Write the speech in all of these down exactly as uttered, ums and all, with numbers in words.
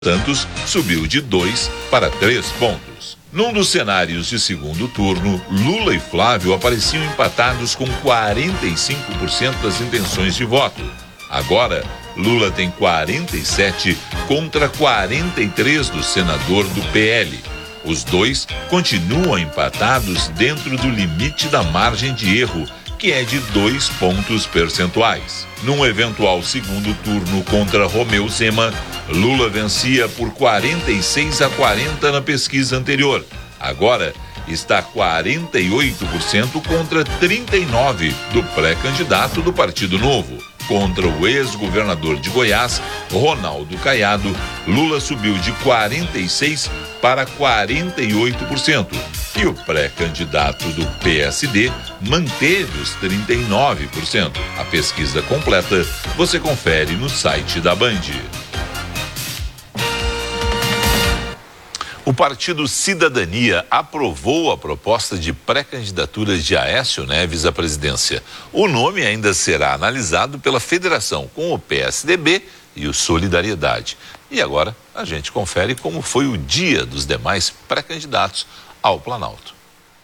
Santos subiu de dois para três pontos. Num dos cenários de segundo turno, Lula e Flávio apareciam empatados com quarenta e cinco por cento das intenções de voto. Agora, Lula tem quarenta e sete contra quarenta e três do senador do P L. Os dois continuam empatados dentro do limite da margem de erro, que é de dois pontos percentuais. Num eventual segundo turno contra Romeu Zema, Lula vencia por quarenta e seis a quarenta na pesquisa anterior. Agora está quarenta e oito por cento contra trinta e nove por cento do pré-candidato do Partido Novo. Contra o ex-governador de Goiás, Ronaldo Caiado, Lula subiu de quarenta e seis por cento para quarenta e oito por cento. E o pré-candidato do P S D manteve os trinta e nove por cento. A pesquisa completa você confere no site da Band. O Partido Cidadania aprovou a proposta de pré-candidatura de Aécio Neves à presidência. O nome ainda será analisado pela federação com o P S D B e o Solidariedade. E agora a gente confere como foi o dia dos demais pré-candidatos ao Planalto.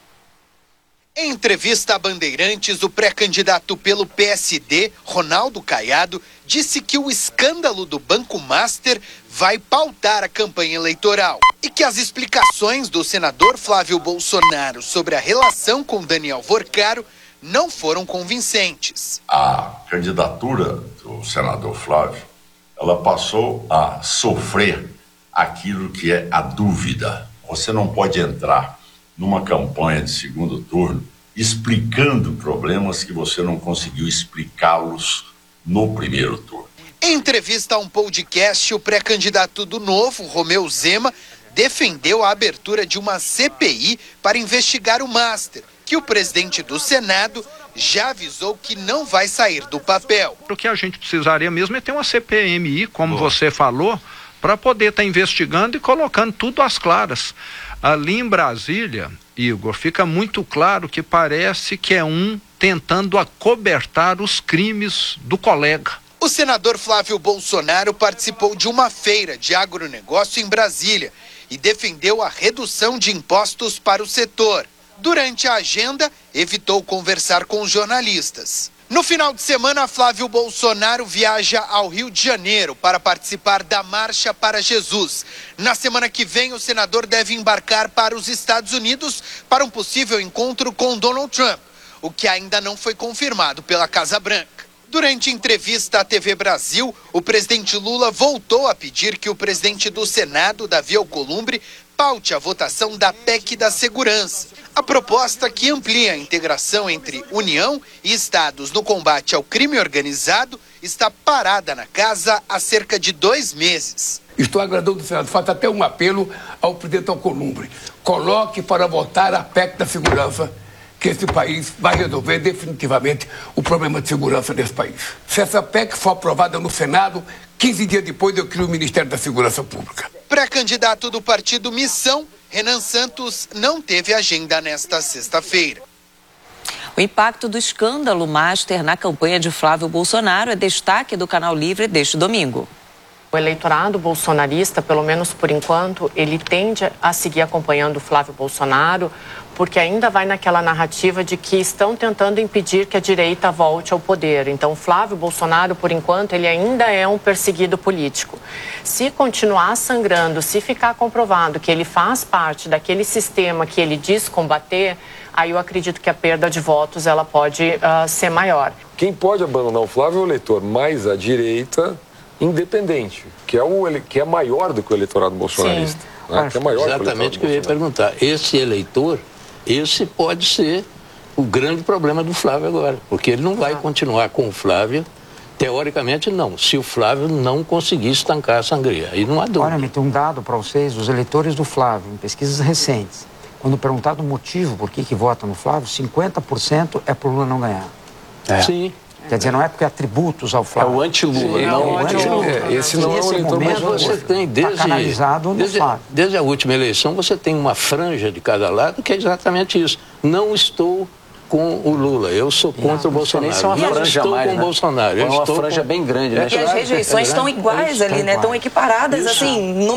Em entrevista a Bandeirantes, o pré-candidato pelo P S D, Ronaldo Caiado, disse que o escândalo do Banco Master vai pautar a campanha eleitoral e que as explicações do senador Flávio Bolsonaro sobre a relação com Daniel Vorcaro não foram convincentes. A candidatura do senador Flávio, ela passou a sofrer aquilo que é a dúvida. Você não pode entrar numa campanha de segundo turno explicando problemas que você não conseguiu explicá-los no primeiro turno. Em entrevista a um podcast, o pré-candidato do Novo, Romeu Zema, defendeu a abertura de uma C P I para investigar o Master, que o presidente do Senado já avisou que não vai sair do papel. O que a gente precisaria mesmo é ter uma C P M I, como oh. você falou, para poder estar tá investigando e colocando tudo às claras. Ali em Brasília, Igor, fica muito claro que parece que é um tentando acobertar os crimes do colega. O senador Flávio Bolsonaro participou de uma feira de agronegócio em Brasília e defendeu a redução de impostos para o setor. Durante a agenda, evitou conversar com jornalistas. No final de semana, Flávio Bolsonaro viaja ao Rio de Janeiro para participar da Marcha para Jesus. Na semana que vem, o senador deve embarcar para os Estados Unidos para um possível encontro com Donald Trump, o que ainda não foi confirmado pela Casa Branca. Durante entrevista à T V Brasil, o presidente Lula voltou a pedir que o presidente do Senado, Davi Alcolumbre, paute a votação da P E C da Segurança. A proposta que amplia a integração entre União e Estados no combate ao crime organizado está parada na casa há cerca de dois meses. Estou agradando do Senado. Faço até um apelo ao presidente Alcolumbre. Coloque para votar a P E C da Segurança, que esse país vai resolver definitivamente o problema de segurança desse país. Se essa P E C for aprovada no Senado, quinze dias depois eu crio o Ministério da Segurança Pública. Pré-candidato do partido Missão, Renan Santos não teve agenda nesta sexta-feira. O impacto do escândalo Master na campanha de Flávio Bolsonaro é destaque do Canal Livre deste domingo. O eleitorado bolsonarista, pelo menos por enquanto, ele tende a seguir acompanhando o Flávio Bolsonaro, porque ainda vai naquela narrativa de que estão tentando impedir que a direita volte ao poder. Então, Flávio Bolsonaro, por enquanto, ele ainda é um perseguido político. Se continuar sangrando, se ficar comprovado que ele faz parte daquele sistema que ele diz combater, aí eu acredito que a perda de votos ela pode uh, ser maior. Quem pode abandonar o Flávio é o eleitor mais à direita, independente, que é, o, que é maior do que o eleitorado bolsonarista. Né? Que é maior Exatamente o que eu ia perguntar. Esse eleitor, esse pode ser o grande problema do Flávio agora, porque ele não vai continuar com o Flávio, teoricamente não, se o Flávio não conseguir estancar a sangria, aí não há dúvida. Olha, me tem um dado para vocês, os eleitores do Flávio, em pesquisas recentes, quando perguntado o motivo por que que votam no Flávio, cinquenta por cento é por Lula não ganhar. É. Sim. Quer dizer, não é porque há tributos ao Flávio. É o anti-Lula, não é o anti-Lula. É, esse não é o eleitor mais você tem desde, tá canalizado no desde, Flávio. desde a última eleição, você tem uma franja de cada lado que é exatamente isso. Não estou com o Lula, eu sou contra não, o Bolsonaro. Isso é uma franja estou mais, com né? o Bolsonaro. É uma estou franja com... bem grande, né? E as rejeições é estão iguais ali, né? Estão equiparadas, Isso. assim,